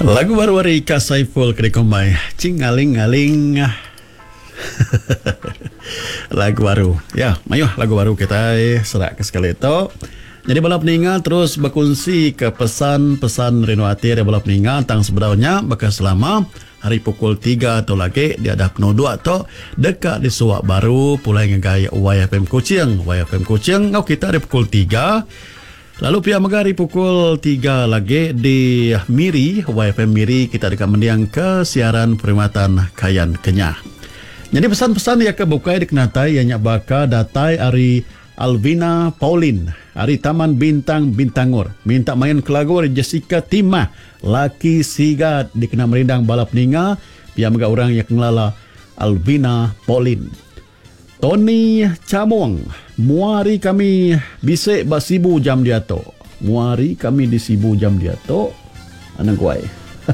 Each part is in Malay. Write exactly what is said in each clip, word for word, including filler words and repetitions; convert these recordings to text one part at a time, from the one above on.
Lagu baru dari Kak Saiful Kedekomai, Cingaling-aling. Lagu baru. Ya, mayuh lagu baru kita serak ke sekali itu. Jadi balap ninga terus berkongsi ke pesan-pesan Rinuati dari balap ninga tentang sebenarnya bekas selama hari pukul tiga atau lagi dia ada penodua atau dekat di Suak Baru pulai ngegai Y F M Kuching. Y F M Kuching ngau kita di pukul tiga. Lalu pihak megari pukul tiga lagi di Miri, Y F M Miri kita dekat mendiang ke siaran perkhidmatan Kayan Kenyah. Jadi pesan-pesan yang kebukai dikenatai yang baka datai Ari Alvina Pauline, Ari Taman Bintang Bintangor. Minta main ke lagu dari Jessica Timah, Laki Sigat dikena merindang balap ninga, pihak mega orang yang kenala Alvina Pauline. Tony Camong, muari kami bisik basibu jam dia to. Muari kami disibu jam dia to. Anang kuai.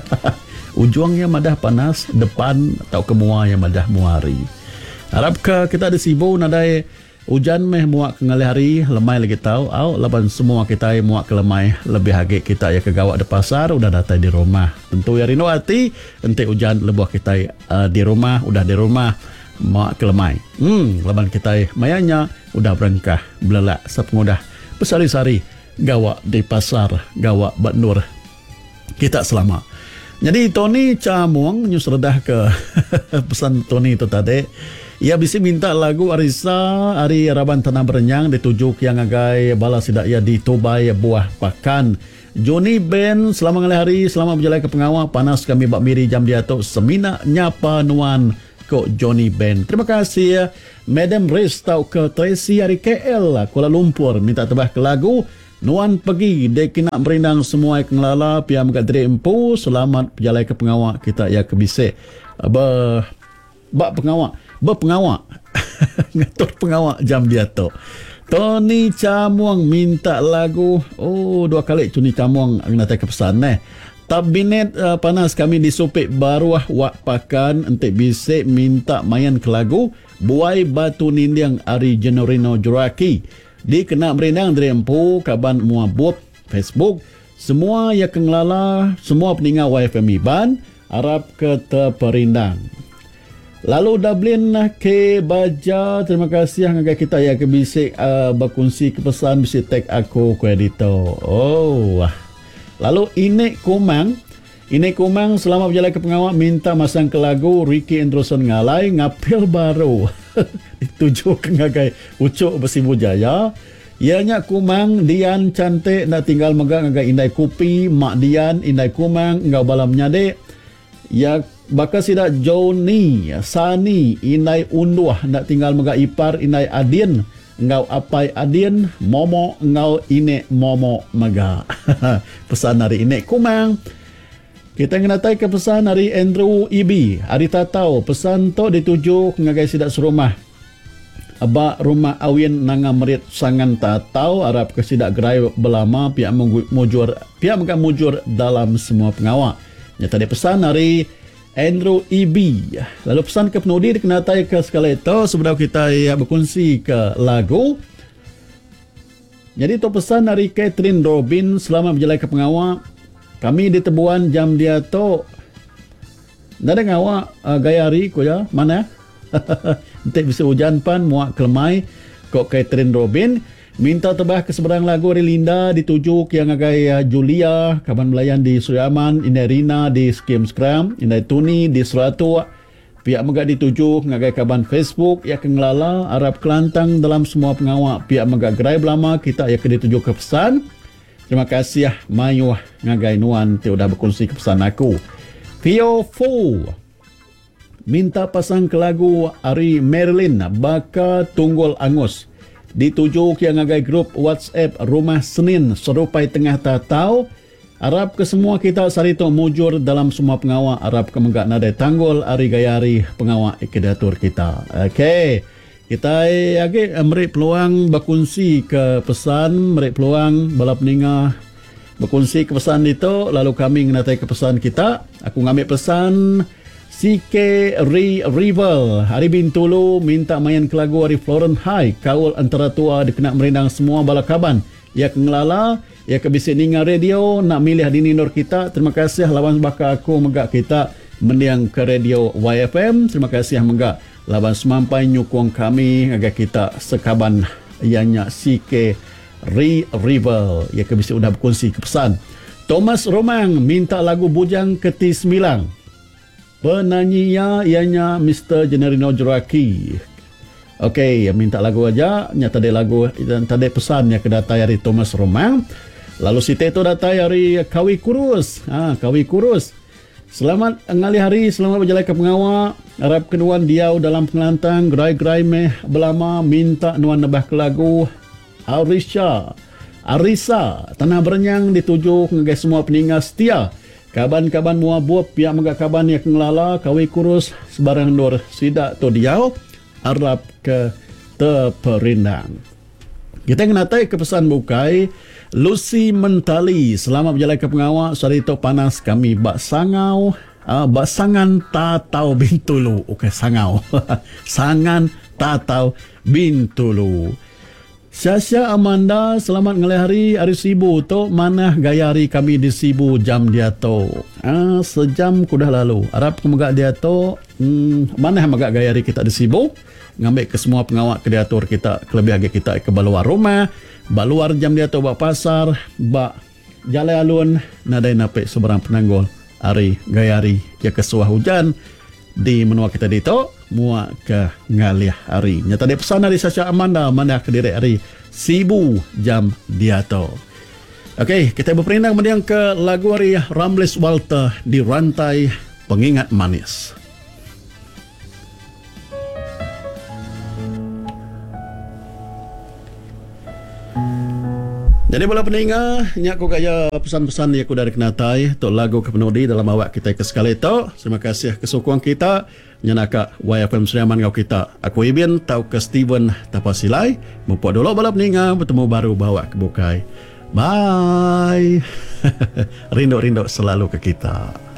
Ujungnya madah panas, depan atau kemua yang madah muari. Harap ke kita disibu nadai hujan meh muak ke ngalih hari, lemai lagi tahu. Au laban semua kita muak ke lemai, lebih hagi kita ya ke gawak di pasar, udah datang di rumah. Tentu ya rindu hati, ente hujan lebuh kita uh, di rumah, udah di rumah. Mak kelemai. Hmm, laban kita mayanya udah berengkah, belelak, sepengudah, besari-sari, gawak di pasar, gawak Bat Nur. Kita selama. Jadi Tony Camong nyus redah ke pesan Tony itu tadi. Ia bisa minta lagu Arisa, Ari Raban Tanah Berenyang ditujuk yang agai balas tidak ia di Tobai Buah Pakan. Johnny Ben selama ngalih hari, selama berjalan ke pengawal, panas kami Bak Miri jam dia tu semina nyapa nuan ko Johnny Ben. Terima kasih ya. Madam Riz tau ke Tracy dari K L Kuala Lumpur minta tebah ke lagu Nuan pergi dek nak berindang semua yang ngelala pihak megat diri empu selamat berjalan ke pengawak kita ya ke bisik ba bak pengawak ba pengawak ngatur pengawak jam dia tu. Tony Camuang minta lagu oh dua kali Tony Camuang nak ke pesan eh. Tabinet uh, panas kami di Supik Baruah Wak Pakan entik bisik minta mayan ke lagu Buai Batu Nindiang Ari Jenorino Juraki. Di kena merindang dari empu kaban muabut Facebook. Semua yang kengelala, semua peninggal Y F M Iban harap ke terperindang. Lalu Dublin ke Baja, terima kasih yang agak kita ya ke bisik uh, berkongsi ke pesan bisik tag aku ke editor. Oh wah. Lalu Inek Kumang, Inek Kumang selama berjalan ke pengawal minta masang ke lagu Ricky Andrewson Ngalai Ngapil Baru. Dituju ke ngagai Ucuk Besibu Jaya. Ianya Kumang, Dian cantik nak tinggal megang ngagai Indai Kupi, Mak Dian, Indai Kumang, ngau balam nyade. Ya bakal sidak Joni, Sani, Indai Unduah nak tinggal megang ipar Indai Adin. Ngau apai Adin, Momo ngau Inek Momo Mega. Pesan hari Inek Kumang. Kita ngenatai ke pesan hari Andrew Ibi. Hari Tatau. Pesan tu dituju ngagai sidak serumah. Aba rumah awin nanga merit sangan Tatau. Harap ke sidak gerai belama pihak mujur, pihak mega mujur dalam semua pengawal. Nyata dia pesan hari Andrew E B. Lalu pesan ke penudi dikenatai ke sekali itu sebelum kita ya, berkongsi ke lagu. Jadi itu pesan dari Catherine Robin selama berjalan ke pengawal. Kami di Tebuan jam dia tu. Nada ngawak uh, gaya hari ko ya mana? Nanti bisa hujan pan muak kelemai kok Catherine Robin. Minta tebah ke seberang lagu dari Linda dituju yang agai Julia kaban melayan di Suriaman, Indah Rina di Skim Scrum, Indah Tuni di Seratu. Pihak megak dituju ngagai kaban Facebook ya kengelala Arab Kelantang dalam semua pengawak. Pihak megak gerai belama kita ya ke dituju ke pesan. Terima kasih ya mayu ngagai nuan ti udah berkongsi ke pesan aku. Vio Fu minta pasang ke lagu Ari Marilyn Baka Tunggul Angus. Dituju yang ngagai grup WhatsApp Rumah Senin serupai tengah tatau. Arab ke semua kita sarito mujur dalam semua pengawal. Arab ke menggak nadai tanggul ari gayari pengawal ikedatur kita. Okey. Kita agi merik peluang berkongsi ke pesan, merik peluang balap ninga berkongsi ke pesan itu lalu kami ngenatai ke pesan kita. Aku ngambil pesan C K Re Rival Hari Bintulu minta main ke lagu Hari Florent High Kaul antara tua dikena merindang semua balakaban. Ya kengelala Ya kebisi ninga radio nak milih di ninor kita. Terima kasih lawan baka aku megak kita mendiang ke radio Y F M. Terima kasih megak lawan semampai nyukung kami agar kita sekaban ianya C K Re Rival. Ya kebisi udah berkongsi kepesan. Thomas Romang minta lagu Bujang Keti Sembilang. Penyanyinya ianya Mister Generino Juraki. Okey, minta lagu aja. Nya tadi lagu dan tadi pesan ya kedatai dari Thomas Romang. Lalu si Teto datai hari Kawi Kurus. Ha, Kawi Kurus. Selamat ngali hari, selamat berjalan ke pengawal. Harap kenuan diau dalam pengelantang. Gerai-gerai meh belama minta nuan nebah ke lagu Arisha. Arisa, tanah bernyang dituju ngegai semua peninggal setia. Kaban-kaban mua buap pihak megak kaban yang ngelala Kawi Kurus sebarang dor sidak to diau. Harap ke teperindang. Kita ngenatai ke pesan bukai Lucy Mentali, selamat berjalan ke pengawal. Sarito panas kami bak sangau, uh, bak sangan tatau bintulu. Okey, sangau. Sangan tatau bintulu. Syasya Amanda, selamat ngelih hari hari Sibu to. Mana gaya hari kami di Sibu jam dia to. Ah, sejam kudah lalu. Harap kemegak dia to. Hmm, mana megak gaya hari kita di Sibu? Ngambil ke semua pengawak ke diatur kita, kelebih lagi kita ke baluar rumah, baluar jam dia tu bak pasar, bak jalan alun, nadai napik seberang penanggul, hari gaya hari ya kesuah hujan di menua kita dito, muak ke ngalih hari. Nyata dia pesan dari Sasha Amanda, mana ke diri hari Sibu jam dia tu. Okey, kita berperindang mendiang ke lagu hari Ramlis Walter di Rantai Pengingat Manis. Jadi bola peninga, nyak ko kaya pesan-pesan yang aku dari kenatai untuk lagu kepenudi dalam awak kita ke sekali itu. Terima kasih kesukuan kita. Nyanaka Y F M Seriaman kau kita. Aku Ibin tau ke Steven Tapasilai. Mempuat dulu bola peninga, bertemu baru bawa ke bukai. Bye. Rindu-rindu selalu ke kita.